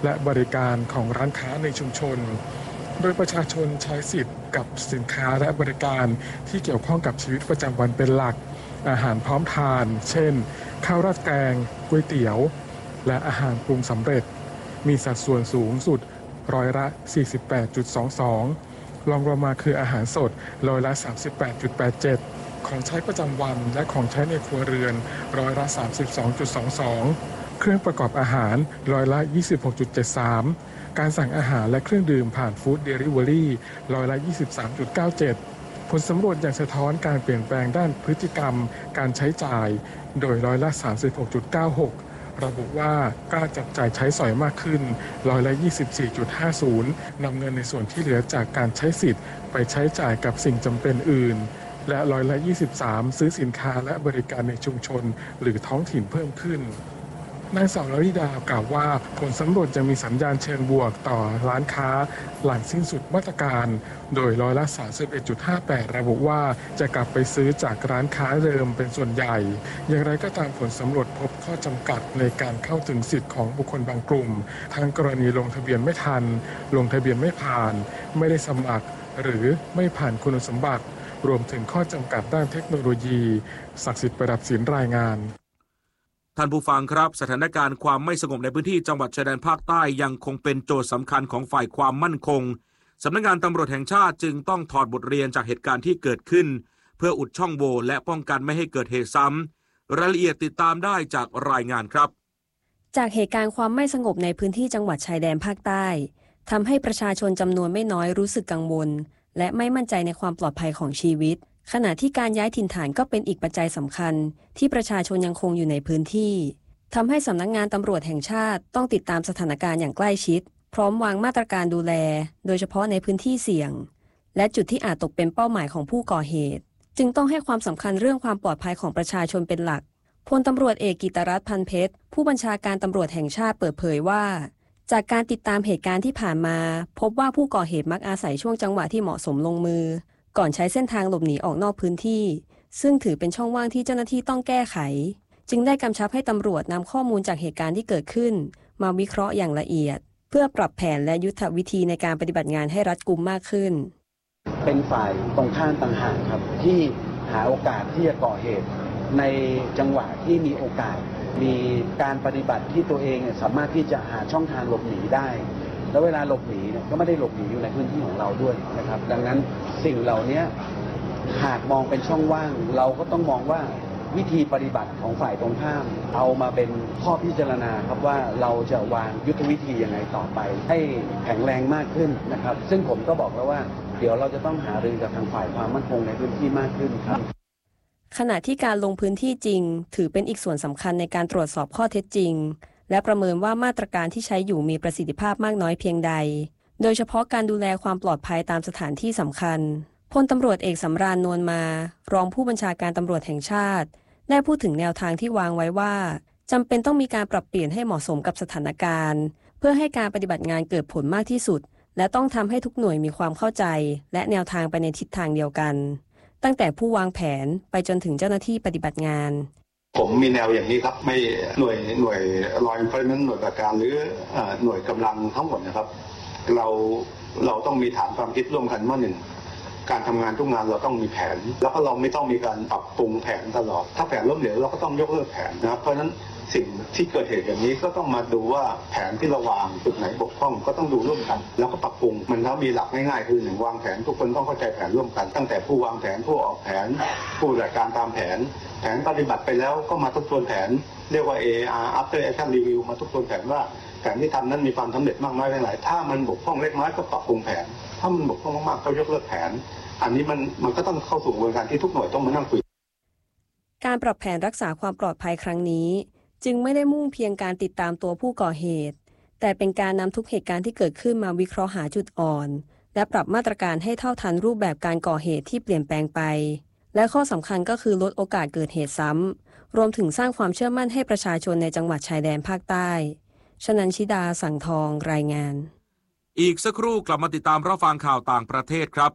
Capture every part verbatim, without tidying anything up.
และบริการของร้านค้าในชุมชนโดยประชาชนใช้สิทธิ์กับสินค้าและบริการที่เกี่ยวข้องกับชีวิตประจำวันเป็นหลักอาหารพร้อมทานเช่นข้าวราดแกงก๋วยเตี๋ยวและอาหารปรุงสำเร็จมีสัดส่วนสูงสุดร้อยละ สี่สิบแปดจุดสองสอง รองลงมาคืออาหารสดร้อยละ สามสิบแปดจุดแปดเจ็ด ของใช้ประจำวันและของใช้ในครัวเรือนร้อยละ สามสิบสองจุดสองสอง เครื่องประกอบอาหารร้อยละ ยี่สิบหกจุดเจ็ดสาม การสั่งอาหารและเครื่องดื่มผ่านฟู้ดเดลิเวอรี่ร้อยละ ยี่สิบสามจุดเก้าเจ็ด ผลสำรวจยังสะท้อนการเปลี่ยนแปลงด้านพฤติกรรมการใช้จ่ายโดยร้อยละ สามสิบหกจุดเก้าหก ระบุว่ากล้าจับจ่ายใช้สอยมากขึ้นร้อยละ ยี่สิบสี่จุดห้าศูนย์ นำเงินในส่วนที่เหลือจากการใช้สิทธิ์ไปใช้จ่ายกับสิ่งจำเป็นอื่นและร้อยละ ยี่สิบสาม ซื้อสินค้าและบริการในชุมชนหรือท้องถิ่นเพิ่มขึ้นนางสาวลลิดากล่าวว่าผลสำรวจยังมีสัญญาณเชิงบวกต่อร้านค้าหลังสิ้นสุดมาตรการโดยร้อยละ สามสิบเอ็ดจุดห้าแปด ระบุว่าจะกลับไปซื้อจากร้านค้าเดิมเป็นส่วนใหญ่อย่างไรก็ตามผลสำรวจพบข้อจำกัดในการเข้าถึงสิทธิ์ของบุคคลบางกลุ่มทั้งกรณีลงทะเบียนไม่ทันลงทะเบียนไม่ผ่านไม่ได้สมัครหรือไม่ผ่านคุณสมบัติรวมถึงข้อจำกัดด้านเทคโนโลยีศักดิ์สิทธิ์ประดับศิลป์รายงานท่านผู้ฟังครับสถานการณ์ความไม่สงบในพื้นที่จังหวัดชายแดนภาคใต้ยังคงเป็นโจทย์สำคัญของฝ่ายความมั่นคงสำนักงานตำรวจแห่งชาติจึงต้องถอดบทเรียนจากเหตุการณ์ที่เกิดขึ้นเพื่ออุดช่องโหว่และป้องกันไม่ให้เกิดเหตุซ้ำรายละเอียดติดตามได้จากรายงานครับจากเหตุการณ์ความไม่สงบในพื้นที่จังหวัดชายแดนภาคใต้ทำให้ประชาชนจำนวนไม่น้อยรู้สึกกังวลและไม่มั่นใจในความปลอดภัยของชีวิตขณะที่การย้ายถิ่นฐานก็เป็นอีกปัจจัยสำคัญที่ประชาชนยังคงอยู่ในพื้นที่ทำให้สำนักงานตำรวจแห่งชาติต้องติดตามสถานการณ์อย่างใกล้ชิดพร้อมวางมาตรการดูแลโดยเฉพาะในพื้นที่เสี่ยงและจุดที่อาจตกเป็นเป้าหมายของผู้ก่อเหตุจึงต้องให้ความสำคัญเรื่องความปลอดภัยของประชาชนเป็นหลักพลตำรวจเอกกิตรัตน์ พันเพชรผู้บัญชาการตำรวจแห่งชาติเปิดเผยว่าจากการติดตามเหตุการณ์ที่ผ่านมาพบว่าผู้ก่อเหตุมักอาศัยช่วงจังหวะที่เหมาะสมลงมือก่อนใช้เส้นทางหลบหนีออกนอกพื้นที่ซึ่งถือเป็นช่องว่างที่เจ้าหน้าที่ต้องแก้ไขจึงได้กำชับให้ตำรวจนำข้อมูลจากเหตุการณ์ที่เกิดขึ้นมาวิเคราะห์อย่างละเอียดเพื่อปรับแผนและยุทธวิธีในการปฏิบัติงานให้รัดกุมมากขึ้นเป็นฝ่ายตรงข้ามต่างหากครับที่หาโอกาสที่จะก่อเหตุในจังหวะที่มีโอกาสมีการปฏิบัติที่ตัวเองสามารถที่จะหาช่องทางหลบหนีได้แล้วเวลาหลบหนีเนี่ยก็ไม่ได้หลบหนีอยู่ในพื้นที่ของเราด้วยนะครับดังนั้นสิ่งเหล่านี้หากมองเป็นช่องว่างเราก็ต้องมองว่าวิธีปฏิบัติของฝ่ายตรงข้ามเอามาเป็นข้อพิจารณาครับว่าเราจะวางยุทธวิธียังไงต่อไปให้แข็งแรงมากขึ้นนะครับซึ่งผมก็บอกแล้วว่าเดี๋ยวเราจะต้องหารือกับทางฝ่ายความมั่นคงในพื้นที่มากขึ้นครับขณะที่การลงพื้นที่จริงถือเป็นอีกส่วนสำคัญในการตรวจสอบข้อเท็จจริงและประเมินว่ามาตรการที่ใช้อยู่มีประสิทธิภาพมากน้อยเพียงใดโดยเฉพาะการดูแลความปลอดภัยตามสถานที่สำคัญพลตำรวจเอกสำราญนวลมารองผู้บัญชาการตำรวจแห่งชาติได้พูดถึงแนวทางที่วางไว้ว่าจำเป็นต้องมีการปรับเปลี่ยนให้เหมาะสมกับสถานการณ์เพื่อให้การปฏิบัติงานเกิดผลมากที่สุดและต้องทำให้ทุกหน่วยมีความเข้าใจและแนวทางไปในทิศทางเดียวกันตั้งแต่ผู้วางแผนไปจนถึงเจ้าหน้าที่ปฏิบัติงานผมมีแนวอย่างนี้ครับไม่หน่วยหน่วย law enforcement หน่วยปฏิบัติการหรือหน่วยกำลังทั้งหมดนะครับเราเราต้องมีฐานความคิดร่วมกันว่าหนึ่งการทำงานทุกงานเราต้องมีแผนแล้วก็เราไม่ต้องมีการปรับปรุงแผนตลอดถ้าแผนล้มเหลวเราก็ต้องยกเลิกแผนนะครับเพราะฉะนั้นสิ่งที่เกิดเหตุอย่างนี้ก็ต้องมาดูว่าแผนที่เราวางจุดไหนบกพร่องก็ต้องดูร่วมกันแล้วก็ปรับปรุงมันแล้วมีหลักง่ายๆคือหนึ่งวางแผนทุกคนต้องเข้าใจแผนร่วมกันตั้งแต่ผู้วางแผนผู้ออกแผนผู้จัดการตามแผนแผนปฏิบัติไปแล้วก็มาทบทวนแผนเรียกว่า เอ อาร์ After Action Review มาทบทวนแผนว่าแผนที่ทำนั้นมีความสำเร็จมากน้อยเพียงไรถ้ามันบกพร่องเล็กน้อยก็ปรับปรุงแผนถ้ามันบกพร่องมากๆก็ยกเลิกแผนอันนี้มันมันก็ต้องเข้าสู่กระบวนการที่ทุกหน่วยต้องมานั่งคุยการปรับแผนรักษาความปลอดภัยครั้งนี้จึงไม่ได้มุ่งเพียงการติดตามตัวผู้ก่อเหตุแต่เป็นการนำทุกเหตุการณ์ที่เกิดขึ้นมาวิเคราะห์หาจุดอ่อนและปรับมาตรการให้เท่าทันรูปแบบการก่อเหตุที่เปลี่ยนแปลงไปและข้อสำคัญก็คือลดโอกาสเกิดเหตุซ้ำรวมถึงสร้างความเชื่อมั่นให้ประชาชนในจังหวัดชายแดนภาคใต้ชนันชิดาสังทองรายงานอีกสักครู่กลับมาติดตามรับฟังข่าวต่างประเทศครับ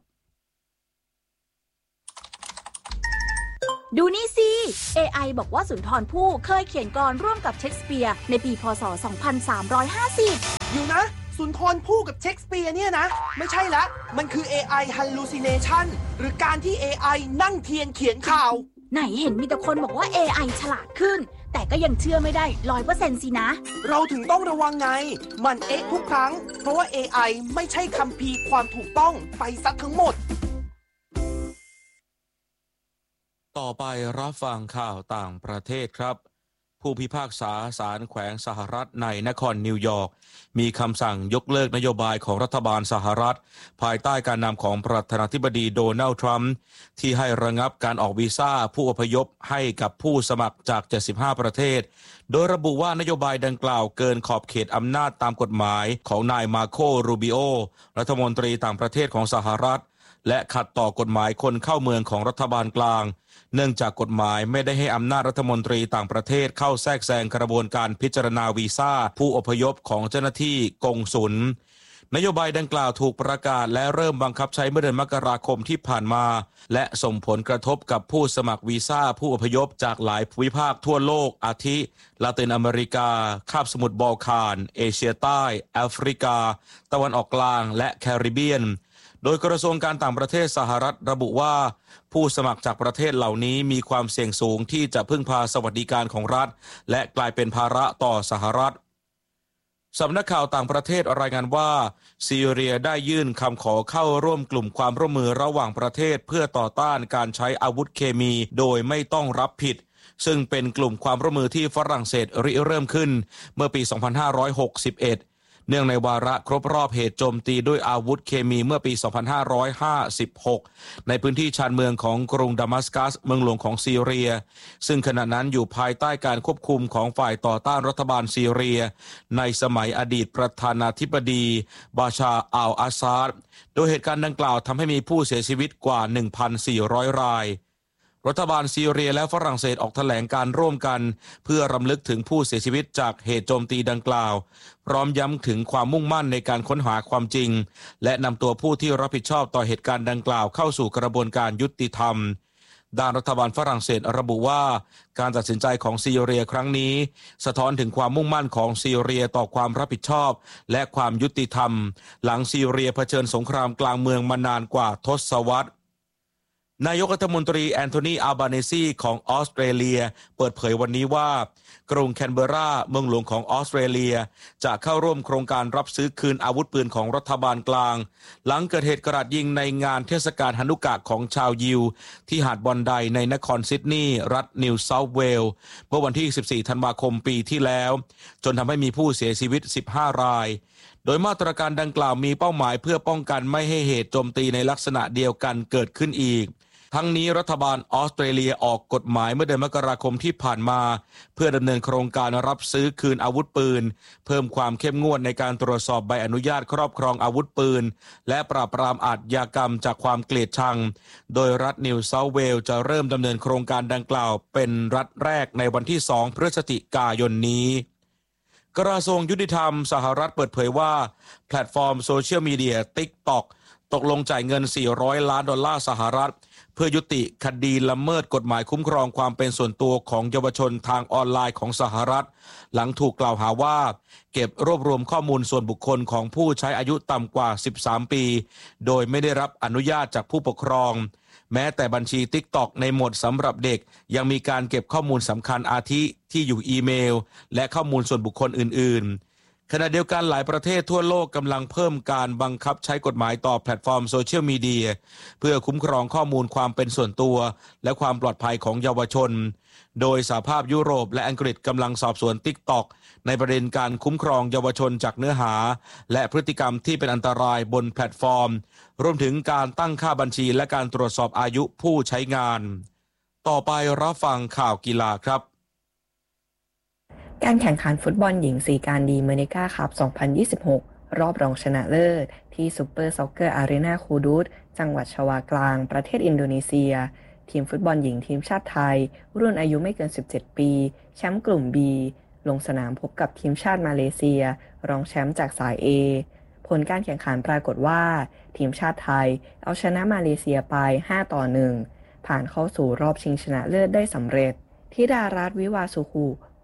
ดูนี่สิ เอ ไอ บอกว่าสุนทรภู่เคยเขียนกลอนร่วมกับเชคสเปียร์ในปีพ.ศ. สองพันสามร้อยห้าสิบอยู่นะสุนทรภู่กับเชคสเปียร์เนี่ยนะไม่ใช่ละมันคือ เอ ไอ hallucination หรือการที่ เอ ไอ นั่งเทียนเขียนข่าวไหนเห็นมีแต่คนบอกว่า เอ ไอ ฉลาดขึ้นแต่ก็ยังเชื่อไม่ได้ ร้อยเปอร์เซ็นต์ สินะเราถึงต้องระวังไงมันเอ๊ะทุกครั้งเพราะว่า เอ ไอ ไม่ใช่คัมภีร์ความถูกต้องไปซะทั้งหมดต่อไปรับฟังข่าวต่างประเทศครับผู้พิพากษาศาลแขวงสหรัฐในนครนิวยอร์กมีคำสั่งยกเลิกนโยบายของรัฐบาลสหรัฐภายใต้การนำของประธานาธิบดีโดนัลด์ทรัมป์ที่ให้ระงับการออกวีซ่าผู้อพยพให้กับผู้สมัครจากเจ็ดสิบห้าประเทศโดยระบุว่านโยบายดังกล่าวเกินขอบเขตอำนาจตามกฎหมายของนายมาโครูบิโอรัฐมนตรีต่างประเทศของสหรัฐและขัดต่อกฎหมายคนเข้าเมืองของรัฐบาลกลางเนื่องจากกฎหมายไม่ได้ให้อำนาจรัฐมนตรีต่างประเทศเข้าแทรกแซงกระบวนการพิจารณาวีซ่าผู้อพยพของเจ้าหน้าที่กงสุลนโยบายดังกล่าวถูกประกาศและเริ่มบังคับใช้เมื่อเดือนมกราคมที่ผ่านมาและส่งผลกระทบกับผู้สมัครวีซ่าผู้อพยพจากหลายภูมิภาคทั่วโลกอาทิลาตินอเมริกาคาบสมุทรบอลข่านเอเชียใต้แอฟริกาตะวันออกกลางและแคริบเบียนโดยกระทรวงการต่างประเทศสหรัฐระบุว่าผู้สมัครจากประเทศเหล่านี้มีความเสี่ยงสูงที่จะพึ่งพาสวัสดิการของรัฐและกลายเป็นภาระต่อสหรัฐสำนักข่าวต่างประเทศรายงานว่าซีเรียได้ยื่นคำขอเข้าร่วมกลุ่มความร่วมมือระหว่างประเทศเพื่อต่อต้านการใช้อาวุธเคมีโดยไม่ต้องรับผิดซึ่งเป็นกลุ่มความร่วมมือที่ฝรั่งเศสริเริ่มขึ้นเมื่อปีสองพันห้าร้อยหกสิบเอ็ดเนื่องในวาระครบรอบเหตุโจมตีด้วยอาวุธเคมีเมื่อปีสองพันห้าร้อยห้าสิบหกในพื้นที่ชานเมืองของกรุงดามัสกัสเมืองหลวงของซีเรียซึ่งขณะนั้นอยู่ภายใต้การควบคุมของฝ่ายต่อต้านรัฐบาลซีเรียในสมัยอดีตประธานาธิบดีบาชาร์อัลอาซาดโดยเหตุการณ์ดังกล่าวทำให้มีผู้เสียชีวิตกว่า หนึ่งพันสี่ร้อย รายรัฐบาลซีเรียและฝรั่งเศสออกแถลงการร่วมกันเพื่อรำลึกถึงผู้เสียชีวิตจากเหตุโจมตีดังกล่าวพร้อมย้ำถึงความมุ่งมั่นในการค้นหาความจริงและนำตัวผู้ที่รับผิดชอบต่อเหตุการณ์ดังกล่าวเข้าสู่กระบวนการยุติธรรมด้านรัฐบาลฝรั่งเศสระบุว่าการตัดสินใจของซีเรียครั้งนี้สะท้อนถึงความมุ่งมั่นของซีเรียต่อความรับผิดชอบและความยุติธรรมหลังซีเรียเผชิญสงครามกลางเมืองมานานกว่าทศวรรษนายกรัฐมนตรีแอนโทนี อัลบาเนซีของออสเตรเลียเปิดเผยวันนี้ว่ากรุงแคนเบอราเมืองหลวงของออสเตรเลียจะเข้าร่วมโครงการรับซื้อคืนอาวุธปืนของรัฐบาลกลางหลังเกิดเหตุกราดยิงในงานเทศกาลฮานุกะของชาวยิวที่หาดบอนไดในนครซิดนีย์รัฐนิวเซาท์เวลส์เมื่อวันที่สิบสี่ธันวาคมปีที่แล้วจนทำให้มีผู้เสียชีวิตสิบห้ารายโดยมาตรการดังกล่าวมีเป้าหมายเพื่อป้องกันไม่ให้เหตุโจมตีในลักษณะเดียวกันเกิดขึ้นอีกทั้งนี้รัฐบาลออสเตรเลียออกกฎหมายเมื่อเดือนมกราคมที่ผ่านมาเพื่อดำเนินโครงการรับซื้อคืนอาวุธปืนเพิ่มความเข้มงวดในการตรวจสอบใบอนุญาตครอบครองอาวุธปืนและปราบปรามอาชญากรรมจากความเกลียดชังโดยรัฐนิวเซาท์เวลส์จะเริ่มดำเนินโครงการดังกล่าวเป็นรัฐแรกในวันที่สองพฤศจิกายนนี้กระทรวงยุติธรรมสหรัฐเปิดเผยว่าแพลตฟอร์มโซเชียลมีเดีย TikTok ตกลงจ่ายเงินสี่ร้อยล้านดอลลาร์สหรัฐเพื่อยุติคดีละเมิดกฎหมายคุ้มครองความเป็นส่วนตัวของเยาวชนทางออนไลน์ของสหรัฐหลังถูกกล่าวหาว่าเก็บรวบรวมข้อมูลส่วนบุคคลของผู้ใช้อายุต่ำกว่าสิบสามปีโดยไม่ได้รับอนุญาตจากผู้ปกครองแม้แต่บัญชี TikTok ในโหมดสำหรับเด็กยังมีการเก็บข้อมูลสำคัญอาทิที่อยู่อีเมลและข้อมูลส่วนบุคคลอื่นๆขณะเดียวกันหลายประเทศทั่วโลกกำลังเพิ่มการบังคับใช้กฎหมายต่อแพลตฟอร์มโซเชียลมีเดียเพื่อคุ้มครองข้อมูลความเป็นส่วนตัวและความปลอดภัยของเยาวชนโดยสหภาพยุโรปและอังกฤษกำลังสอบสวน TikTok ในประเด็นการคุ้มครองเยาวชนจากเนื้อหาและพฤติกรรมที่เป็นอันตรายบนแพลตฟอร์มรวมถึงการตั้งค่าบัญชีและการตรวจสอบอายุผู้ใช้งานต่อไปรับฟังข่าวกีฬาครับการแข่งขันฟุตบอลหญิงซีการดีเมเนกาคัพ สองพันยี่สิบหก รอบรองชนะเลิศที่ซูเปอร์ซ็อกเกอร์อารีนาคูดูตจังหวัดชวากลางประเทศอินโดนีเซียทีมฟุตบอลหญิงทีมชาติไทยรุ่นอายุไม่เกินสิบเจ็ดปีแชมป์กลุ่ม B ลงสนามพบกับทีมชาติมาเลเซียรองแชมป์จากสาย A ผลการแข่งขันปรากฏว่าทีมชาติไทยเอาชนะมาเลเซียไปห้าต่อหนึ่งผ่านเข้าสู่รอบชิงชนะเลิศได้สำเร็จธิดารัตน์วิวาสุขุ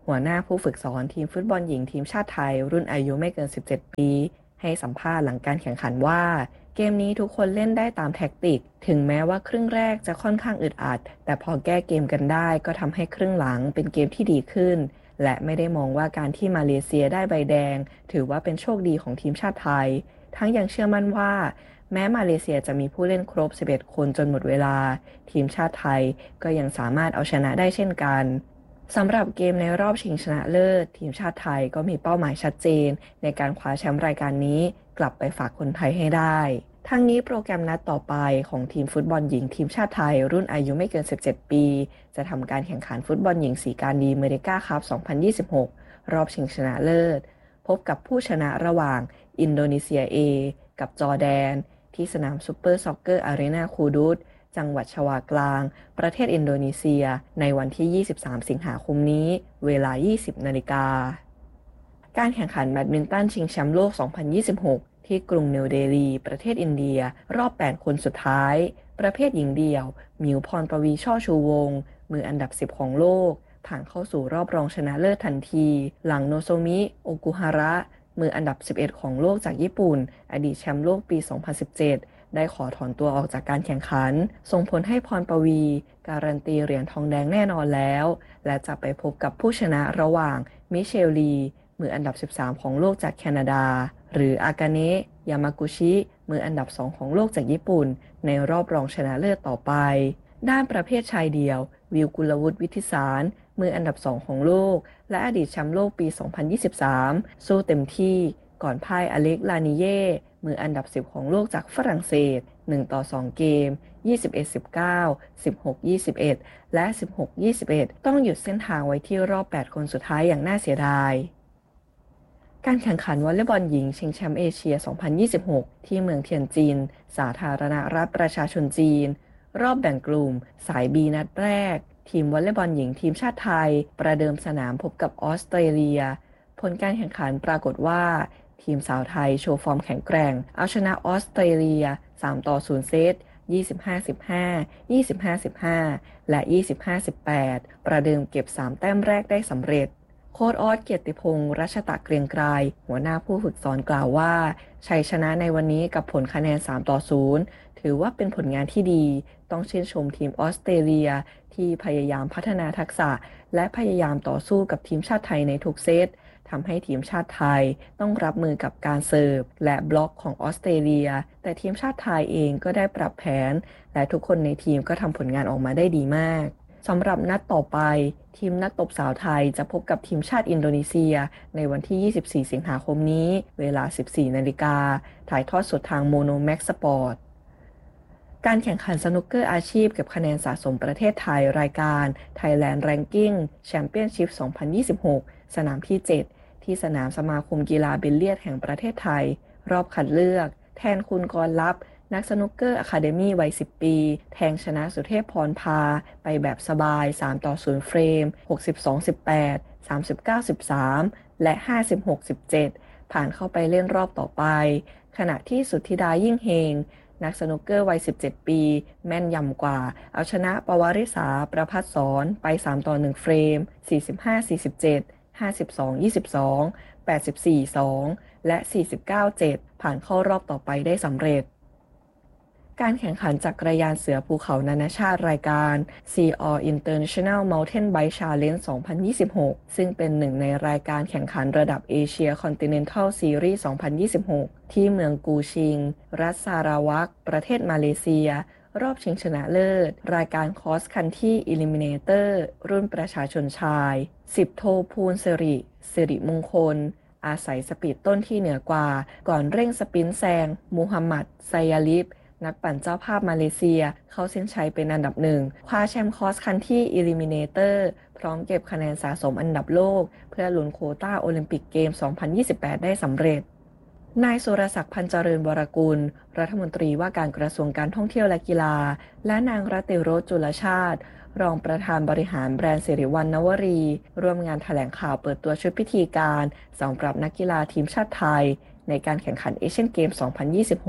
หัวหน้าผู้ฝึกสอนทีมฟุตบอลหญิงทีมชาติไทยรุ่นอายุไม่เกินสิบเจ็ดปีให้สัมภาษณ์หลังการแข่งขันว่าเกมนี้ทุกคนเล่นได้ตามแท็กติกถึงแม้ว่าครึ่งแรกจะค่อนข้างอึดอัดแต่พอแก้เกมกันได้ก็ทำให้ครึ่งหลังเป็นเกมที่ดีขึ้นและไม่ได้มองว่าการที่มาเลเซียได้ใบแดงถือว่าเป็นโชคดีของทีมชาติไทยทั้งยังเชื่อมั่นว่าแม้มาเลเซียจะมีผู้เล่นครบสิบเอ็ดคนจนหมดเวลาทีมชาติไทยก็ยังสามารถเอาชนะได้เช่นกันสำหรับเกมในรอบชิงชนะเลิศทีมชาติไทยก็มีเป้าหมายชัดเจนในการคว้าแชมป์รายการนี้กลับไปฝากคนไทยให้ได้ทั้งนี้โปรแกรมนัดต่อไปของทีมฟุตบอลหญิงทีมชาติไทยรุ่นอายุไม่เกินสิบเจ็ดปีจะทำการแข่งขันฟุตบอลหญิงสีการดีเมริกาคัพสองพันยี่สิบหกรอบชิงชนะเลิศพบกับผู้ชนะระหว่างอินโดนีเซีย A กับจอร์แดนที่สนามซูเปอร์ซ็อกเกอร์อารีนาคูดูตจังหวัดชวากลางประเทศอินโดนีเซียในวันที่ยี่สิบสามสิงหาคมนี้เวลา ยี่สิบนาฬิกาการแข่งขันแบดมินตันชิงแชมป์โลกสองพันยี่สิบหกที่กรุงนิวเดลีประเทศอินเดียรอบแปดคนสุดท้ายประเภทหญิงเดี่ยวมิวพรประวีช่อชูวงศ์มืออันดับสิบของโลกผ่านเข้าสู่รอบรองชนะเลิศทันทีหลังโนโซมิโอกุฮาระมืออันดับสิบเอ็ดของโลกจากญี่ปุ่นอดีตแชมป์โลกปีสองพันสิบเจ็ดได้ขอถอนตัวออกจากการแข่งขันส่งผลให้พรประวีการันตีเหรียญทองแดงแน่นอนแล้วและจะไปพบกับผู้ชนะระหว่างมิเชลลีมืออันดับสิบสามของโลกจากแคนาดาหรืออากาเนะยามากุชิมืออันดับสองของโลกจากญี่ปุ่นในรอบรองชนะเลิศต่อไปด้านประเภทชายเดี่ยววิวกุลวุฒิวิทิสารมืออันดับสองของโลกและอดีตแชมป์โลกปีสองพันยี่สิบสามสู้เต็มที่ก่อนพ่ายอเล็กลานิเย่มืออันดับสิบของโลกจากฝรั่งเศสหนึ่งต่อสองเกม ยี่สิบเอ็ด สิบเก้า สิบหก ยี่สิบเอ็ด และ สิบหก ยี่สิบเอ็ด ต้องหยุดเส้นทางไว้ที่รอบแปดคนสุดท้ายอย่างน่าเสียดายการแข่งขันวอลเลย์บอลหญิงชิงแชมป์เอเชียสองพันยี่สิบหกที่เมืองเทียนจินสาธารณรัฐประชาชนจีนรอบแบ่งกลุ่มสาย B นัดแรกทีมวอลเลย์บอลหญิงทีมชาติไทยประเดิมสนามพบกับออสเตรเลียผลการแข่งขันปรากฏว่าทีมสาวไทยโชว์ฟอร์มแข็งแกร่งเอาชนะออสเตรเลียสามต่อศูนย์เซต ยี่สิบห้า สิบห้า ยี่สิบห้า สิบห้า และ ยี่สิบห้า สิบแปด ประเดิมเก็บสามแต้มแรกได้สำเร็จโค้ชออสเกียรติพงษ์รัชตะเกรียงไกรหัวหน้าผู้ฝึกสอนกล่าวว่าชัยชนะในวันนี้กับผลคะแนนสามต่อศูนย์ถือว่าเป็นผลงานที่ดีต้องชื่นชมทีมออสเตรเลียที่พยายามพัฒนาทักษะและพยายามต่อสู้กับทีมชาติไทยในทุกเซตทำให้ทีมชาติไทยต้องรับมือกับการเสิร์ฟและบล็อกของออสเตรเลียแต่ทีมชาติไทยเองก็ได้ปรับแผนและทุกคนในทีมก็ทำผลงานออกมาได้ดีมากสำหรับนัดต่อไปทีมนักตบสาวไทยจะพบกับทีมชาติอินโดนีเซียในวันที่ยี่สิบสี่สิงหาคมนี้เวลา สิบสี่นาฬิกาถ่ายทอดสดทางโมโนแม็กซ์สปอร์ตการแข่งขันสนุกเกอร์อาชีพเก็บคะแนนสะสมประเทศไทยรายการ Thailand Ranking Championship สองพันยี่สิบหกสนามที่เจ็ดที่สนามสมาคมกีฬาบิลเลียดแห่งประเทศไทยรอบคัดเลือกแทนคุณกรลับนักสนุกเกอร์อะคาเดมี่วัยสิบปีแทงชนะสุเทพพรพาไปแบบสบายสามต่อศูนย์เฟรม หกสิบสอง สิบแปด สามสิบเก้า สิบสาม และ ห้าสิบหก สิบเจ็ด ผ่านเข้าไปเล่นรอบต่อไปขณะที่สุทธิดายิ่งเฮงนักสนุกเกอร์วัยสิบเจ็ดปีแม่นยำกว่าเอาชนะปวาริษาประภัสสรไปสามต่อหนึ่งเฟรม สี่สิบห้า สี่สิบเจ็ด ห้าสิบสอง ยี่สิบสอง แปดสิบสี่ สอง และ สี่สิบเก้า เจ็ด ผ่านเข้ารอบต่อไปได้สำเร็จการแข่งขันจักรยานเสือภูเขานานาชาติรายการ Sea All International Mountain Bike Challenge สองพันยี่สิบหกซึ่งเป็นหนึ่งในรายการแข่งขันระดับเอเชีย Continental Series สองพันยี่สิบหกที่เมืองกูชิงรัฐซาราวักประเทศมาเลเซียรอบชิงชนะเลิศรายการ Cross Country Eliminator รุ่นประชาชนชายสิบโทภูลสิริสิริมงคลอาศัยสปีดต้นที่เหนือกว่าก่อนเร่งสปรินต์แซงมูฮัมหมัดไซยาลิฟนักปั่นเจ้าภาพมาเลเซียเข้าเส้นชัยเป็นอันดับหนึ่งคว้าแชมป์คอสคันที่ Eliminator พร้อมเก็บคะแนนสะสมอันดับโลกเพื่อลุ้นโควต้าโอลิมปิกเกม สองพันยี่สิบแปด ได้สำเร็จนายสุรศักดิ์พันเจริญวรกุลรัฐมนตรีว่าการกระทรวงการท่องเที่ยวและกีฬาและนางรัติโรจน์จุลชาติรองประธานบริหารแบรนด์สิริวัลย์นวรีร่วมงานแถลงข่าวเปิดตัวชุดพิธีการสำหรับนักกีฬาทีมชาติไทยในการแข่งขันเอเชียนเกม สองพันยี่สิบหก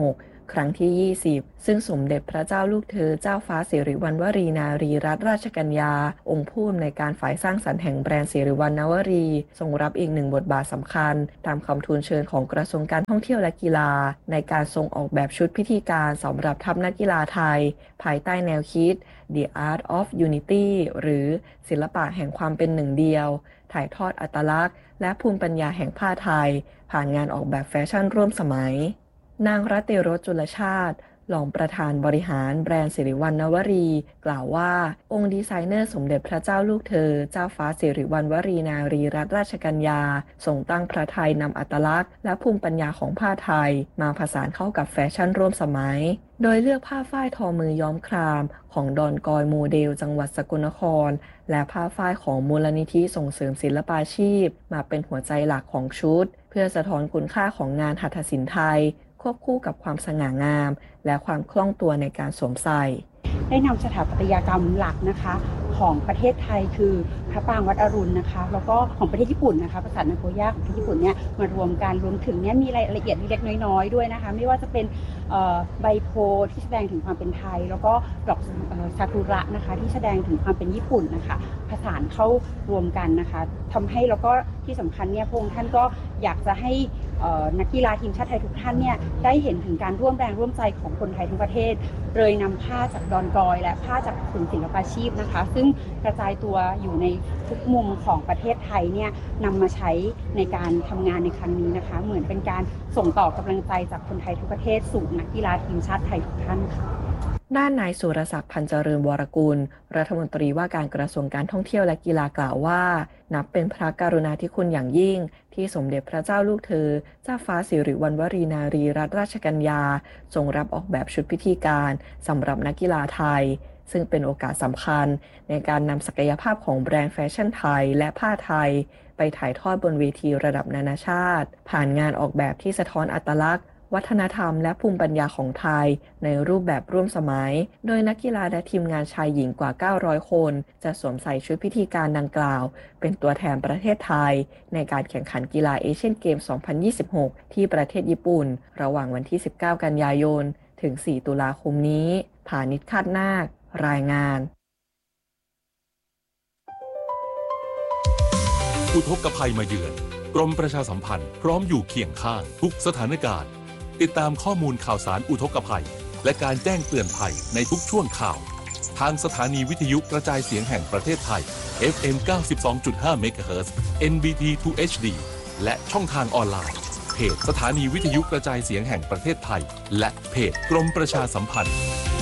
ครั้งที่ยี่สิบซึ่งสมเด็จพระเจ้าลูกเธอเจ้าฟ้าสิริวัณวรีนารีรัตนราชกัญญาองค์ผู้อำนวยการฝ่ายสร้างสรรค์แห่งแบรนด์สิริวัณณวรีทรงรับอีกหนึ่งบทบาทสำคัญตามคำทูลเชิญของกระทรวงการท่องเที่ยวและกีฬาในการทรงออกแบบชุดพิธีการสำหรับทัพนักกีฬาไทยภายใต้แนวคิด The Art of Unity หรือศิลปะแห่งความเป็นหนึ่งเดียวถ่ายทอดอัตลักษณ์และภูมิปัญญาแห่งผ้าไทยผ่านงานออกแบบแฟชั่นร่วมสมัยนางรัตติรสจุลชาติรองประธานบริหารแบรนด์สิริวัณณวรีกล่าวว่าองค์ดีไซเนอร์สมเด็จพระเจ้าลูกเธอเจ้าฟ้าสิริวัณวรีนารีรัตนราชกัญญาทรงตั้งพระทัยนำอัตลักษณ์และภูมิปัญญาของผ้าไทยมาผสานเข้ากับแฟชั่นร่วมสมัยโดยเลือกผ้าฝ้ายทอมือย้อมครามของดอนกอยโมเดลจังหวัดสกลนครและผ้าฝ้ายของมูลนิธิส่งเสริมศิลปาชีพมาเป็นหัวใจหลักของชุดเพื่อสะท้อนคุณค่าของงานหัตถศิลป์ไทยควบคู่กับความสง่างามและความคล่องตัวในการสวมใส่ได้นำสถาปัตยกรรมหลักนะคะของประเทศไทยคือพระปรางวัดอรุณนะคะแล้วก็ของประเทศญี่ปุ่นนะคะปราสาทนาโกย่าของประเทศญี่ปุ่นเนี่ยมารวมกันรวมถึงเนี่ยมีรายละเอียดเล็กๆน้อยๆด้วยนะคะไม่ว่าจะเป็นใบโพที่แสดงถึงความเป็นไทยแล้วก็ดอกซากุระนะคะที่แสดงถึงความเป็นญี่ปุ่นนะคะผสานเข้ารวมกันนะคะทำให้แล้วก็ที่สำคัญเนี่ยพระองค์ท่านก็อยากจะให้นักกีฬาทีมชาติไทยทุกท่านเนี่ยได้เห็นถึงการร่วมแรงร่วมใจของคนไทยทั้งประเทศเลยนำผ้าจากดอนกอยและผ้าจากศูนย์ศิลปาชีพนะคะซึ่งกระจายตัวอยู่ในทุกมุมของประเทศไทยเนี่ยนำมาใช้ในการทำงานในครั้งนี้นะคะเหมือนเป็นการส่งต่อกำลังใจจากคนไทยทุกประเทศสู่นักกีฬาทีมชาติไทยทุกท่านค่ะด้านนายสุรศักดิ์พันเจริญวรกุลรัฐมนตรีว่าการกระทรวงการท่องเที่ยวและกีฬากล่าวว่านับเป็นพระกรุณาธิคุณอย่างยิ่งที่สมเด็จพระเจ้าลูกเธอเจ้าฟ้าสิริวัณวรีนารีรัตนราชกัญญาทรงรับออกแบบชุดพิธีการสำหรับนักกีฬาไทยซึ่งเป็นโอกาสสำคัญในการนำศักยภาพของแบรนด์แฟชั่นไทยและผ้าไทยไปถ่ายทอดบนเวทีระดับนานาชาติผ่านงานออกแบบที่สะท้อนอัตลักษณ์วัฒนธรรมและภูมิปัญญาของไทยในรูปแบบร่วมสมัยโดยนักกีฬาและทีมงานชายหญิงกว่าเก้าร้อยคนจะสวมใส่ชุดพิธีการดังกล่าวเป็นตัวแทนประเทศไทยในการแข่งขันกีฬาเอเชียนเกมส์ สองพันยี่สิบหก ที่ประเทศญี่ปุ่นระหว่างวันที่สิบเก้ากันยายนถึงสี่ตุลาคมนี้ผานิช คาดนาครายงานอุทกภัยมาเยือนกรมประชาสัมพันธ์พร้อมอยู่เคียงข้างทุกสถานการณ์ติดตามข้อมูลข่าวสารอุทกภัยและการแจ้งเตือนภัยในทุกช่วงข่าวทางสถานีวิทยุกระจายเสียงแห่งประเทศไทย เอฟ เอ็ม เก้าสิบสองจุดห้า เมกะเฮิรตซ์ เอ็น บี ที ทู เอช ดี และช่องทางออนไลน์เพจสถานีวิทยุกระจายเสียงแห่งประเทศไทยและเพจกรมประชาสัมพันธ์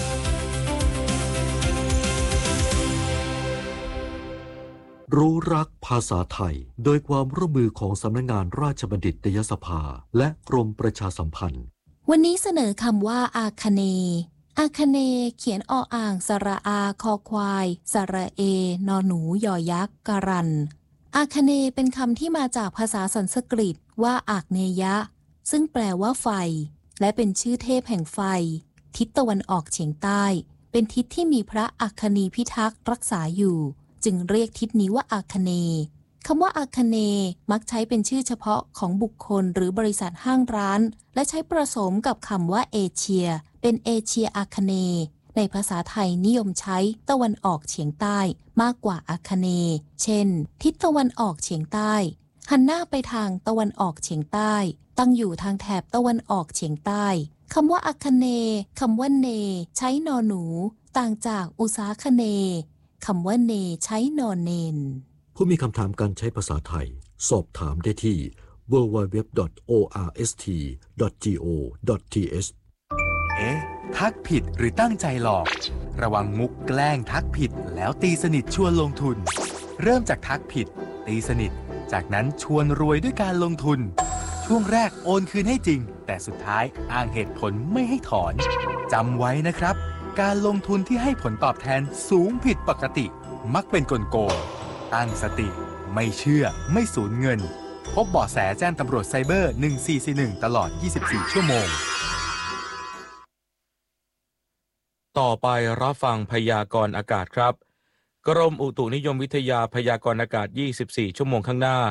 รู้รักภาษาไทยโดยความร่วมมือของสำนักงานราชบัณฑิตยสภาและกรมประชาสัมพันธ์วันนี้เสนอคำว่าอาคเนย์อาคเนย์เขียนออ่างสระอาคอควายสระเอนอหนูยอยักษ์การันอาคเนย์เป็นคำที่มาจากภาษาสันสกฤตว่าอากเนยะซึ่งแปลว่าไฟและเป็นชื่อเทพแห่งไฟทิศตะวันออกเฉียงใต้เป็นทิศที่มีพระอัคนีพิทักษ์รักษาอยู่จึงเรียกทิศนี้ว่าอาคเนย์คำว่าอาคเนย์มักใช้เป็นชื่อเฉพาะของบุคคลหรือบริษัทห้างร้านและใช้ผสมกับคำว่าเอเชียเป็นเอเชียอาคเนย์ในภาษาไทยนิยมใช้ตะวันออกเฉียงใต้มากกว่าอาคเนย์เช่นทิศตะวันออกเฉียงใต้หันหน้าไปทางตะวันออกเฉียงใต้ตั้งอยู่ทางแถบตะวันออกเฉียงใต้คำว่าอาคเนย์คำว่าเนใช้นอหนูต่างจากอุษาคเนย์คำว่าเนใช้นอนเนนผู้มีคำถามการใช้ภาษาไทยสอบถามได้ที่ ดับเบิลยู ดับเบิลยู ดับเบิลยู ดอท โอ อาร์ เอส ที ดอท จี โอ ดอท ที เอชเอ๊ะทักผิดหรือตั้งใจหลอกระวังมุกแกล้งทักผิดแล้วตีสนิทชวนลงทุนเริ่มจากทักผิดตีสนิทจากนั้นชวนรวยด้วยการลงทุนช่วงแรกโอนคืนให้จริงแต่สุดท้ายอ้างเหตุผลไม่ให้ถอนจำไว้นะครับการลงทุนที่ให้ผลตอบแทนสูงผิดปกติมักเป็นกลโกงตั้งสติไม่เชื่อไม่สูญเงินพบเบาะแสแจ้งตำรวจไซเบอร์หนึ่งสี่สี่หนึ่งตลอดยี่สิบสี่ชั่วโมงต่อไปรับฟังพยากรณ์อากาศครับกรมอุตุนิยมวิทยาพยากรณ์อากาศยี่สิบสี่ชั่วโมงข้างหน้า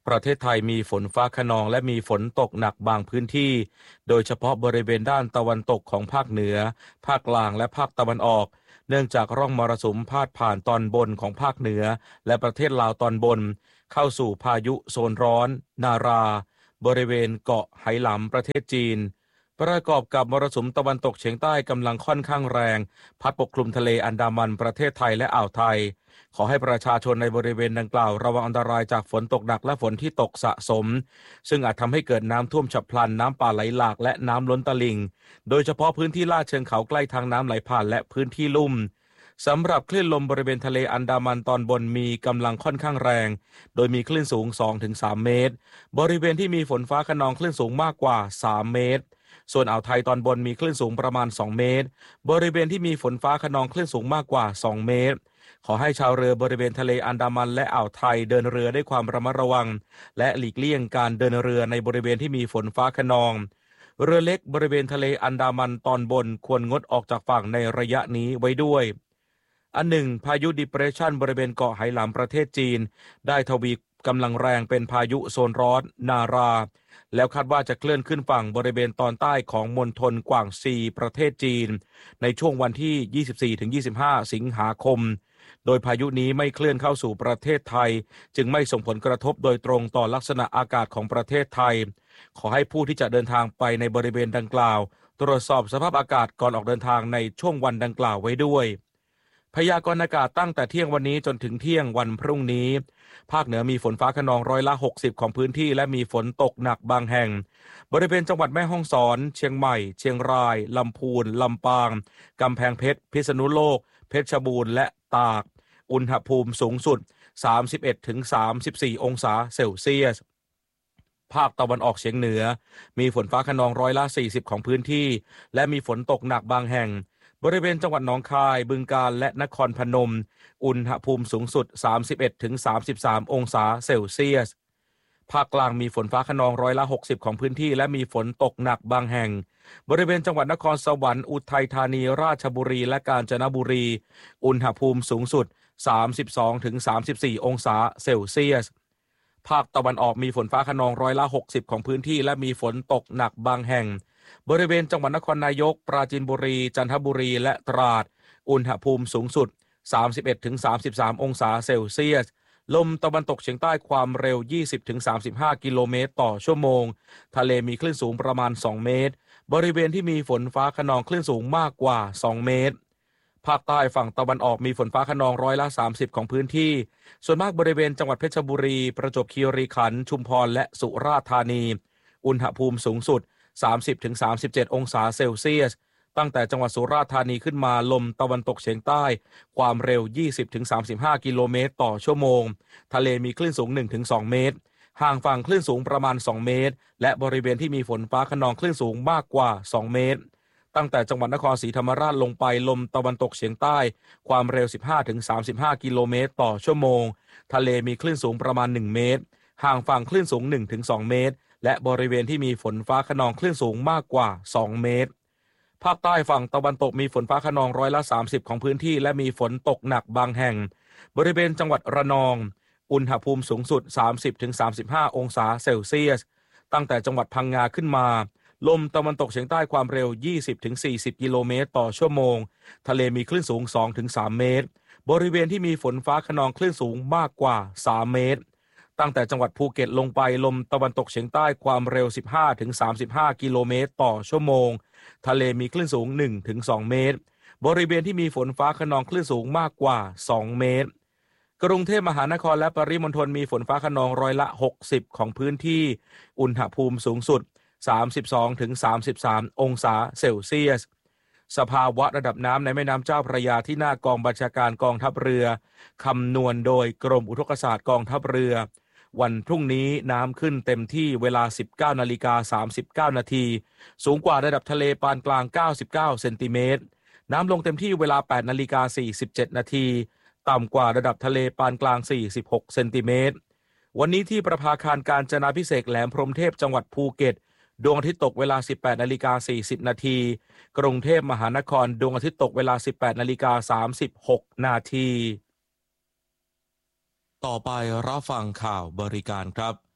ประเทศไทยมีฝนฟ้าคะนองและมีฝนตกหนักบางพื้นที่โดยเฉพาะบริเวณด้านตะวันตกของภาคเหนือภาคกลางและภาคตะวันออกเนื่องจากร่องมรสุมพาดผ่านตอนบนของภาคเหนือและประเทศลาวตอนบนเข้าสู่พายุโซนร้อนนาราบริเวณเกาะไหหลำประเทศจีนประกอบกับมรสุมตะวันตกเฉียงใต้กำลังค่อนข้างแรงพัดปกคลุมทะเลอันดามันประเทศไทยและอ่าวไทยขอให้ประชาชนในบริเวณดังกล่าวระวังอันตรายจากฝนตกหนักและฝนที่ตกสะสมซึ่งอาจทำให้เกิดน้ำท่วมฉับพลันน้ำป่าไหลหลากและน้ำล้นตลิ่งโดยเฉพาะพื้นที่ลาดเชิงเขาใกล้ทางน้ำไหลผ่านและพื้นที่ลุ่มสำหรับคลื่นลมบริเวณทะเลอันดามันตอนบนมีกำลังค่อนข้างแรงโดยมีคลื่นสูง สองถึงสาม เมตรบริเวณที่มีฝนฟ้าคะนองคลื่นสูงมากกว่าสามเมตรส่วนอ่าวไทยตอนบนมีคลื่นสูงประมาณสองเมตรบริเวณที่มีฝนฟ้าคะนองคลื่นสูงมากกว่าสองเมตรขอให้ชาวเรือบริเวณทะเลอันดามันและอ่าวไทยเดินเรือด้วยความระมัดระวังและหลีกเลี่ยงการเดินเรือในบริเวณที่มีฝนฟ้าคะนองเรือเล็กบริเวณทะเลอันดามันตอนบนควรงดออกจากฝั่งในระยะนี้ไว้ด้วยอันหนึ่งพายุดิเพรสชันบริเวณเกาะไหหลำประเทศจีนได้ทวีกำลังแรงเป็นพายุโซนร้อนนาราแล้วคาดว่าจะเคลื่อนขึ้นฝั่งบริเวณตอนใต้ของมณฑลกวางซีประเทศจีนในช่วงวันที่ ยี่สิบสี่ถึงยี่สิบห้า สิงหาคมโดยพายุนี้ไม่เคลื่อนเข้าสู่ประเทศไทยจึงไม่ส่งผลกระทบโดยตรงต่อลักษณะอากาศของประเทศไทยขอให้ผู้ที่จะเดินทางไปในบริเวณดังกล่าวตรวจสอบสภาพอากาศก่อนออกเดินทางในช่วงวันดังกล่าวไว้ด้วยพยากรณ์อากาศตั้งแต่เที่ยงวันนี้จนถึงเที่ยงวันพรุ่งนี้ภาคเหนือมีฝนฟ้าคะนองร้อยละหกสิบของพื้นที่และมีฝนตกหนักบางแห่งบริเวณจังหวัดแม่ฮ่องสอนเชียงใหม่เชียงรายลำพูนลำปางกำแพงเพชรพิษณุโลกเพชรบูรณ์และตากอุณหภูมิสูงสุด สามสิบเอ็ดถึงสามสิบสี่ องศาเซลเซียสภาคตะวันออกเฉียงเหนือมีฝนฟ้าคะนองร้อยละสี่สิบของพื้นที่และมีฝนตกหนักบางแห่งบริเวณจังหวัดหนองคายบึงกาฬและนครพนมอุณหภูมิสูงสุด สามสิบเอ็ดถึงสามสิบสาม องศาเซลเซียสภาคกลางมีฝนฟ้าคะนองร้อยละหกสิบของพื้นที่และมีฝนตกหนักบางแห่งบริเวณจังหวัดนครสวรรค์อุทัยธานีราชบุรีและกาญจนบุรีอุณหภูมิสูงสุด สามสิบสองถึงสามสิบสี่ องศาเซลเซียสภาคตะวันออกมีฝนฟ้าคะนองร้อยละหกสิบของพื้นที่และมีฝนตกหนักบางแห่งบริเวณจังหวัดนครนายกปราจีนบุรีจันทบุรีและตราดอุณหภูมิสูงสุด สามสิบเอ็ดถึงสามสิบสาม องศาเซลเซียสลมตะวันตกเฉียงใต้ความเร็ว ยี่สิบถึงสามสิบห้า กิโลเมตรต่อชั่วโมงทะเลมีคลื่นสูงประมาณสองเมตรบริเวณที่มีฝนฟ้าคะนองคลื่นสูงมากกว่าสองเมตรภาคใต้ฝั่งตะวันออกมีฝนฟ้าคะนองร้อยละสามสิบของพื้นที่ส่วนมากบริเวณจังหวัดเพชรบุรีประจวบคีรีขันธ์ชุมพรและสุราษฎร์ธานีอุณหภูมิสูงสุด สามสิบถึงสามสิบเจ็ด องศาเซลเซียสตั้งแต่จังหวัดสุราษฎร์ธานีขึ้นมาลมตะวันตกเฉียงใต้ความเร็ว ยี่สิบถึงสามสิบห้า กิโลเมตรต่อชั่วโมงทะเลมีคลื่นสูง หนึ่งถึงสอง เมตรห่างฝั่งคลื่นสูงประมาณสองเมตรและบริเวณที่มีฝนฟ้าคะนองคลื่นสูงมากกว่าสองเมตรตั้งแต่จังหวัดนครศรีธรรมราชลงไปลมตะวันตกเฉียงใต้ความเร็ว สิบห้าถึงสามสิบห้า กิโลเมตรต่อชั่วโมงทะเลมีคลื่นสูงประมาณหนึ่งเมตรห่างฝั่งคลื่นสูง หนึ่งถึงสอง เมตรและบริเวณที่มีฝนฟ้าคะนองคลื่นสูงมากกว่าสองเมตรภาคใต้ฝั่งตะวันตกมีฝนฟ้าคะนองร้อยละสามสิบของพื้นที่และมีฝนตกหนักบางแห่งบริเวณจังหวัดระนองอุณหภูมิสูงสุด สามสิบถึงสามสิบห้า องศาเซลเซียสตั้งแต่จังหวัดพังงาขึ้นมาลมตะวันตกเฉียงใต้ความเร็ว ยี่สิบถึงสี่สิบ กิโลเมตรต่อชั่วโมงทะเลมีคลื่นสูง สองถึงสาม เมตรบริเวณที่มีฝนฟ้าคะนองคลื่นสูงมากกว่าสามเมตรตั้งแต่จังหวัดภูเก็ตลงไปลมตะวันตกเฉียงใต้ความเร็ว สิบห้าถึงสามสิบห้า กิโลเมตรต่อชั่วโมงทะเลมีคลื่นสูง หนึ่งถึงสอง เมตรบริเวณที่มีฝนฟ้าคะนองคลื่นสูงมากกว่าสองเมตรกรุงเทพมหานครและปริมณฑลมีฝนฟ้าคะนองร้อยละหกสิบของพื้นที่อุณหภูมิสูงสุด สามสิบสองถึงสามสิบสาม องศาเซลเซียสสภาวะระดับน้ำในแม่น้ำเจ้าพระยาที่หน้ากองบัญชาการกองทัพเรือคำนวณโดยกรมอุทกศาสตร์กองทัพเรือวันพรุ่งนี้น้ำขึ้นเต็มที่เวลา สิบเก้านาฬิกาสามสิบเก้า นาทีสูงกว่าระดับทะเลปานกลางเก้าสิบเก้าเซนติเมตรน้ำลงเต็มที่เวลา แปดนาฬิกาสี่สิบเจ็ด นาทีต่ำกว่าระดับทะเลปานกลางสี่สิบหกเซนติเมตรวันนี้ที่ประภาคารกาญจนาภิเษกแหลมพรหมเทพจังหวัดภูเก็ตดวงอาทิตย์ตกเวลา สิบแปดนาฬิกาสี่สิบ นาทีกรุงเทพมหานครดวงอาทิตย์ตกเวลา สิบแปดนาฬิกาสามสิบหก นาทีต่อไปรับฟังข่าวบริการครับ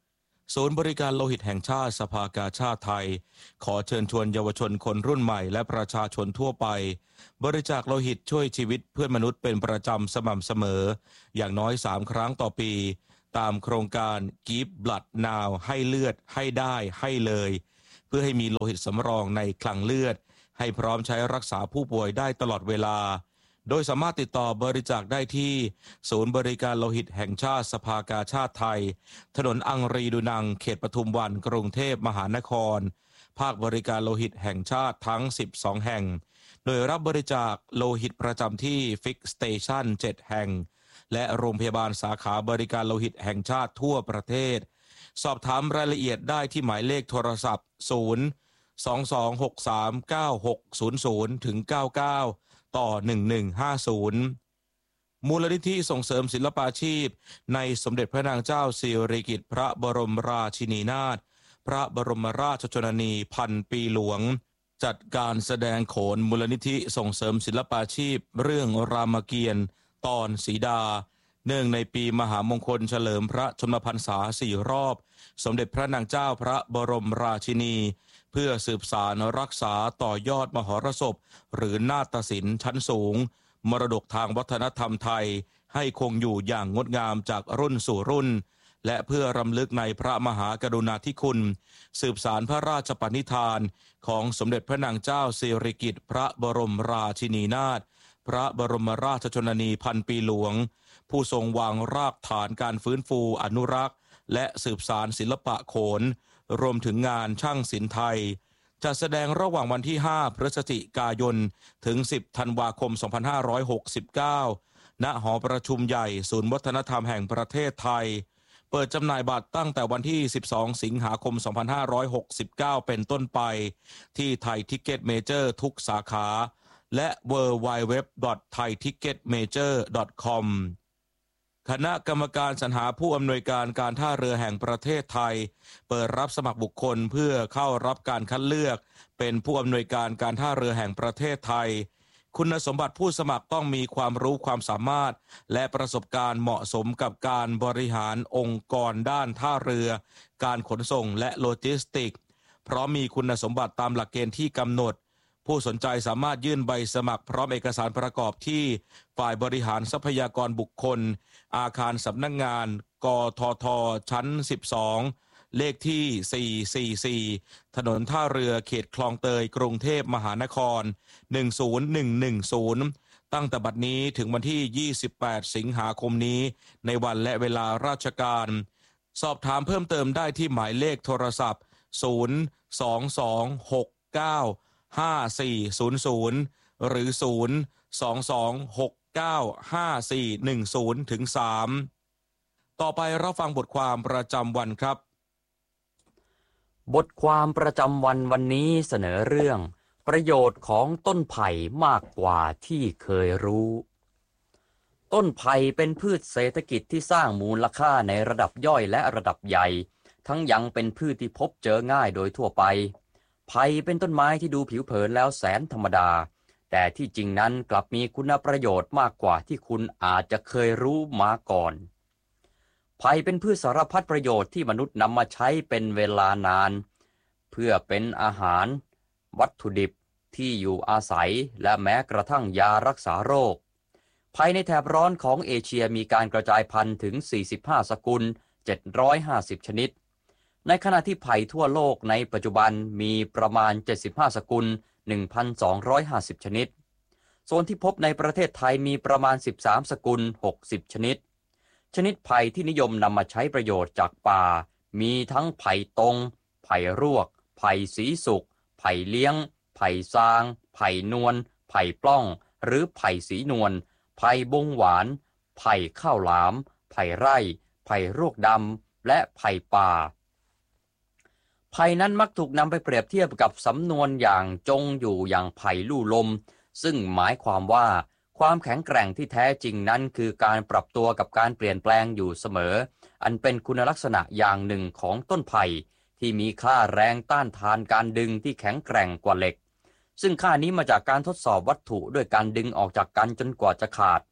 ศูนย์บริการโลหิตแห่งชาติสภากาชาดไทยขอเชิญชวนเยาวชนคนรุ่นใหม่และประชาชนทั่วไปบริจาคโลหิตช่วยชีวิตเพื่อนมนุษย์เป็นประจำสม่ำเสมออย่างน้อยสามครั้งต่อปีตามโครงการ Give Blood Now ให้เลือดให้ได้ให้เลยเพื่อให้มีโลหิตสำรองในคลังเลือดให้พร้อมใช้รักษาผู้ป่วยได้ตลอดเวลาโดยสามารถติดต่อบริจาคได้ที่ศูนย์บริการโลหิตแห่งชาติสภากาชาดไทยถนนอังรีดูนังเขตปทุมวันกรุงเทพมหานครภาคบริการโลหิตแห่งชาติทั้งสิบสองแห่งโดยรับบริจาคโลหิตประจำที่ฟิกสเตชันเจ็ดแห่งและโรงพยาบาลสาขาบริการโลหิตแห่งชาติทั่วประเทศสอบถามรายละเอียดได้ที่หมายเลขโทรศัพท์ศูนย์ สอง สอง หก สาม เก้า หก ศูนย์ ศูนย์ ถึง เก้า เก้าต่อหนึ่งหนึ่งห้าศูนย์มูลนิธิส่งเสริมศิลปาชีพในสมเด็จพระนางเจ้าสิริกิติ์พระบรมราชินีนาถพระบรมราชชนนีพันปีหลวงจัดการแสดงโขนมูลนิธิส่งเสริมศิลปาชีพเรื่องรามเกียรติ์ตอนสีดาเนื่องในปีมหามงคลเฉลิมพระชนมพรรษาสี่รอบสมเด็จพระนางเจ้าพระบรมราชินีเพื่อสืบสานรักษาต่อยอดมหรสพหรือนาฏศิลป์ชั้นสูงมรดกทางวัฒนธรรมไทยให้คงอยู่อย่างงดงามจากรุ่นสู่รุ่นและเพื่อรำลึกในพระมหากรุณาธิคุณสืบสานพระราชปณิธานของสมเด็จพระนางเจ้าสิริกิติ์พระบรมราชินีนาถพระบรมราชชนนีพันปีหลวงผู้ทรงวางรากฐานการฟื้นฟูอนุรักษ์และสืบสานศิลปะโขนรวมถึงงานช่างศิลป์ไทยจะแสดงระหว่างวันที่ห้าพฤศจิกายนถึงสิบธันวาคมสองพันห้าร้อยหกสิบเก้าณหอประชุมใหญ่ศูนย์วัฒนธรรมแห่งประเทศไทยเปิดจำหน่ายบัตรตั้งแต่วันที่สิบสองสิงหาคมสองพันห้าร้อยหกสิบเก้าเป็นต้นไปที่ไทยทิกเก็ตเมเจอร์ทุกสาขาและ ดับเบิลยู ดับเบิลยู ดับเบิลยู ดอท ไทย ทิกเก็ต เมเจอร์ ดอท คอม คณะกรรมการสรรหาผู้อำนวยการการท่าเรือแห่งประเทศไทยเปิดรับสมัครบุคคลเพื่อเข้ารับการคัดเลือกเป็นผู้อำนวยการการท่าเรือแห่งประเทศไทยคุณสมบัติผู้สมัครต้องมีความรู้ความสามารถและประสบการณ์เหมาะสมกับการบริหารองค์กรด้านท่าเรือการขนส่งและโลจิสติกส์เพราะมีคุณสมบัติตามหลักเกณฑ์ที่กำหนดผู้สนใจสามารถยื่นใบสมัครพร้อมเอกสารประกอบที่ฝ่ายบริหารทรัพยากรบุคคลอาคารสำนักงานกททชั้นสิบสองเลขที่สี่สี่สี่ถนนท่าเรือเขตคลองเตยกรุงเทพมหานครหนึ่งศูนย์หนึ่งหนึ่งศูนย์ตั้งแต่บัดนี้ถึงวันที่ยี่สิบแปดสิงหาคมนี้ในวันและเวลาราชการสอบถามเพิ่มเติมได้ที่หมายเลขโทรศัพท์ศูนย์ สอง สอง หก เก้า ห้า สี่ ศูนย์ ศูนย์หรือศูนย์ สอง สอง หก เก้า ห้า สี่ หนึ่ง ศูนย์ถึงสามต่อไปเราฟังบทความประจำวันครับบทความประจำวันวันนี้เสนอเรื่องประโยชน์ของต้นไผ่มากกว่าที่เคยรู้ต้นไผ่เป็นพืชเศรษฐกิจที่สร้างมูลค่าในระดับย่อยและระดับใหญ่ทั้งยังเป็นพืชที่พบเจอง่ายโดยทั่วไปไผ่เป็นต้นไม้ที่ดูผิวเผินแล้วแสนธรรมดาแต่ที่จริงนั้นกลับมีคุณประโยชน์มากกว่าที่คุณอาจจะเคยรู้มาก่อนไผ่เป็นพืชสารพัดประโยชน์ที่มนุษย์นำมาใช้เป็นเวลานานเพื่อเป็นอาหารวัตถุดิบที่อยู่อาศัยและแม้กระทั่งยารักษาโรคไผ่ในแถบร้อนของเอเชียมีการกระจายพันธุ์ถึงสี่สิบห้าสกุลเจ็ดร้อยห้าสิบชนิดในขณะที่ไผ่ทั่วโลกในปัจจุบันมีประมาณเจ็ดสิบห้าสกุล หนึ่งพันสองร้อยห้าสิบ ชนิดโซนที่พบในประเทศไทยมีประมาณสิบสามสกุลหกสิบชนิดชนิดไผ่ที่นิยมนำมาใช้ประโยชน์จากป่ามีทั้งไผ่ตงไผ่รวกไผ่สีสุกไผ่เลี้ยงไผ่ซางไผ่นวลไผ่ปล้องหรือไผ่สีนวลไผ่บงหวานไผ่ข้าวหลามไผ่ไร่ไผ่รวกดำและไผ่ป่าไผ่นั้นมักถูกนำไปเปรียบเทียบกับสำนวนอย่างจงอยู่อย่างไผ่ลู่ลมซึ่งหมายความว่าความแข็งแกร่งที่แท้จริงนั้นคือการปรับตัวกับการเปลี่ยนแปลงอยู่เสมออันเป็นคุณลักษณะอย่างหนึ่งของต้นไผ่ที่มีค่าแรงต้านทานการดึงที่แข็งแกร่งกว่าเหล็กซึ่งค่านี้มาจากการทดสอบวัตถุด้วยการดึงออกจากกันจนกว่าจะขาด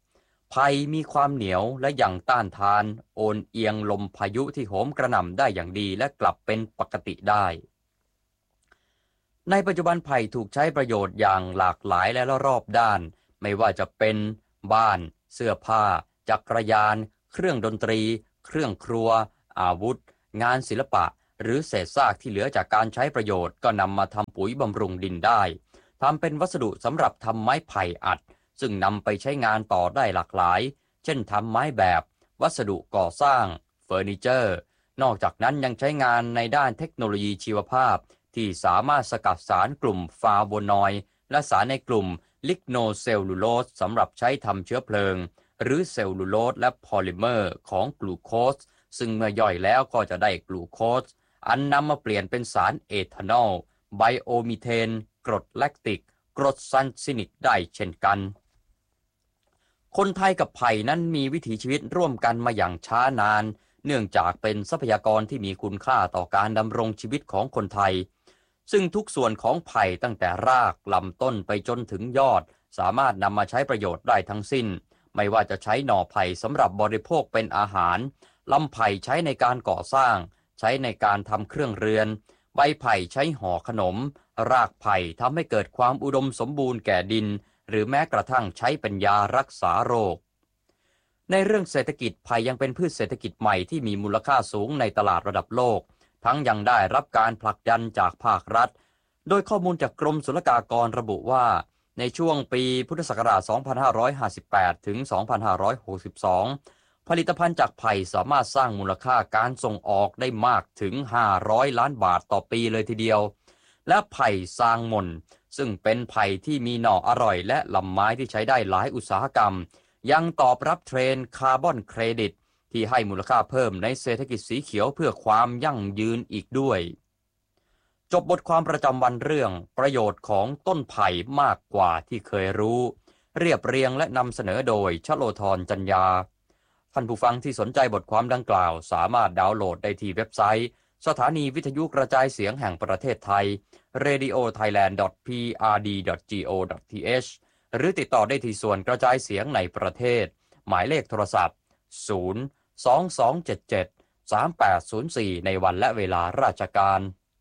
ไผ่มีความเหนียวและยังต้านทานโอนเอียงลมพายุที่โหมกระหน่ำได้อย่างดีและกลับเป็นปกติได้ในปัจจุบันไผ่ถูกใช้ประโยชน์อย่างหลากหลายและรอบด้านไม่ว่าจะเป็นบ้านเสื้อผ้าจักรยานเครื่องดนตรีเครื่องครัวอาวุธงานศิลปะหรือเศษซากที่เหลือจากการใช้ประโยชน์ก็นำมาทำปุ๋ยบำรุงดินได้ทำเป็นวัสดุสำหรับทำไม้ไผ่อัดซึ่งนำไปใช้งานต่อได้หลากหลายเช่นทำไม้แบบวัสดุก่อสร้างเฟอร์นิเจอร์นอกจากนั้นยังใช้งานในด้านเทคโนโลยีชีวภาพที่สามารถสกัดสารกลุ่มฟลาโวนอยด์และสารในกลุ่มลิกโนเซลลูโลสสำหรับใช้ทำเชื้อเพลิงหรือเซลลูโลสและพอลิเมอร์ของกลูโคสซึ่งเมื่อย่อยแล้วก็จะได้กลูโคสอันนำมาเปลี่ยนเป็นสารเอทานอลไบโอมีเทนกรดแลคติกกรดซัลซินิกได้เช่นกันคนไทยกับไผ่นั้นมีวิถีชีวิตร่วมกันมาอย่างช้านานเนื่องจากเป็นทรัพยากรที่มีคุณค่าต่อการดำรงชีวิตของคนไทยซึ่งทุกส่วนของไผ่ตั้งแต่รากลำต้นไปจนถึงยอดสามารถนำมาใช้ประโยชน์ได้ทั้งสิ้นไม่ว่าจะใช้หน่อไผ่สำหรับบริโภคเป็นอาหารลำไผ่ใช้ในการก่อสร้างใช้ในการทำเครื่องเรือนใบไผ่ใช้ห่อขนมรากไผ่ทำให้เกิดความอุดมสมบูรณ์แก่ดินหรือแม้กระทั่งใช้เป็นยารักษาโรคในเรื่องเศรษฐกิจไผ่ยังเป็นพืชเศรษฐกิจใหม่ที่มีมูลค่าสูงในตลาดระดับโลกทั้งยังได้รับการผลักดันจากภาครัฐโดยข้อมูลจากกรมศุลกากรระบุว่าในช่วงปีพุทธศักราช สองพันห้าร้อยห้าสิบแปด ถึง สองพันห้าร้อยหกสิบสอง ผลิตภัณฑ์จากไผ่สามารถสร้างมูลค่าการส่งออกได้มากถึง ห้าร้อย ล้านบาทต่อปีเลยทีเดียวและไผ่ซางหม่นซึ่งเป็นไผ่ที่มีหน่ออร่อยและลำไม้ที่ใช้ได้หลายอุตสาหกรรมยังตอบรับเทรนด์คาร์บอนเครดิตที่ให้มูลค่าเพิ่มในเศรษฐกิจสีเขียวเพื่อความยั่งยืนอีกด้วยจบบทความประจำวันเรื่องประโยชน์ของต้นไผ่มากกว่าที่เคยรู้เรียบเรียงและนำเสนอโดยชโลธรจัญญาท่านผู้ฟังที่สนใจบทความดังกล่าวสามารถดาวน์โหลดได้ที่เว็บไซต์สถานีวิทยุกระจายเสียงแห่งประเทศไทย เรดิโอไทยแลนด์ ดอท พี อาร์ ดี ดอท จี โอ ดอท ที เอช หรือติดต่อได้ที่ส่วนกระจายเสียงในประเทศหมายเลขโทรศัพท์ ศูนย์ สอง สอง เจ็ด เจ็ด สาม แปด ศูนย์ สี่ ในวันและเวลาราชการ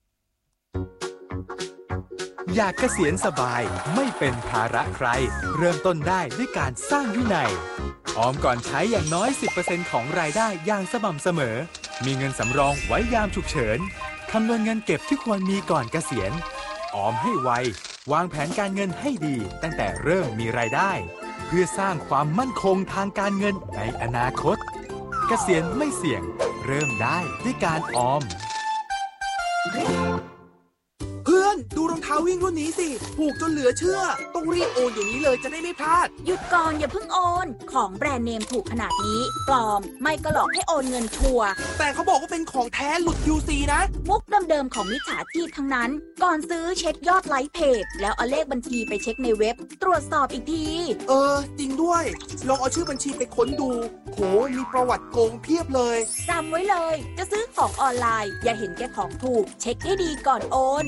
อยากเกษียณสบายไม่เป็นภาระใครเริ่มต้นได้ด้วยการสร้างวินัยออมก่อนใช้อย่างน้อย สิบเปอร์เซ็นต์ ของรายได้อย่างสม่ำเสมอมีเงินสำรองไว้ยามฉุกเฉินคำนวณเงินเก็บที่ควรมีก่อนเกษียณออมให้ไววางแผนการเงินให้ดีตั้งแต่เริ่มมีรายได้เพื่อสร้างความมั่นคงทางการเงินในอนาคตเกษียณไม่เสี่ยงเริ่มได้ด้วยการออมเพื่อนดูรองเท้าวิ่งรุ่นนี้สิผูกจนเหลือเชื่อต้องรีบโอนเดี๋ยวนี้เลยจะได้ไม่พลาดหยุดก่อนอย่าเพิ่งโอนของแบรนด์เนมถูกขนาดนี้ปลอมไม่ก็หลอกให้โอนเงินชัวร์แต่เขาบอกว่าเป็นของแท้หลุด ยู ซี นะมุกเดิมๆของมิจฉาชีพทั้งนั้นก่อนซื้อเช็คยอดไลค์เพจแล้วเอาเลขบัญชีไปเช็คในเว็บตรวจสอบอีกทีเออจริงด้วยลองเอาชื่อบัญชีไปค้นดูโหมีประวัติโกงเพียบเลยจำไว้เลยจะซื้อของออนไลน์อย่าเห็นแก่ของถูกเช็คให้ดีก่อนโอน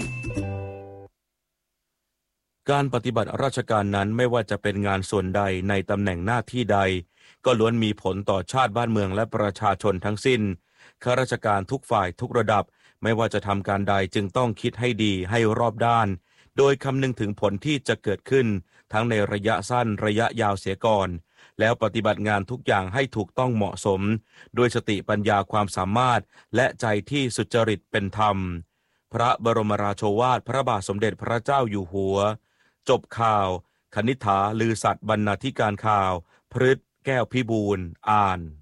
การปฏิบัติราชการนั้นไม่ว่าจะเป็นงานส่วนใดในตำแหน่งหน้าที่ใดก็ล้วนมีผลต่อชาติบ้านเมืองและประชาชนทั้งสิ้นข้าราชการทุกฝ่ายทุกระดับไม่ว่าจะทำการใดจึงต้องคิดให้ดีให้รอบด้านโดยคำนึงถึงผลที่จะเกิดขึ้นทั้งในระยะสั้นระยะยาวเสียก่อนแล้วปฏิบัติงานทุกอย่างให้ถูกต้องเหมาะสมด้วยสติปัญญาความสามารถและใจที่สุจริตเป็นธรรมพระบรมราโชวาทพระบาทสมเด็จพระเจ้าอยู่หัวจบข่าวคณิษฐาลือสัตย์บรรณาธิการข่าวพฤทธิ์แก้วพิบูลย์อ่าน